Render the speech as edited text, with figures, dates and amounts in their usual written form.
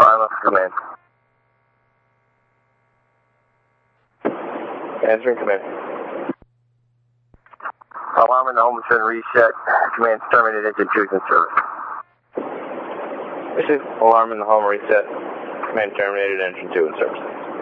Lima, command. Answering command. Alarm in the home has been reset. Command terminated engine 2 is in service. This is alarm in the home reset. Command terminated engine 2 in service.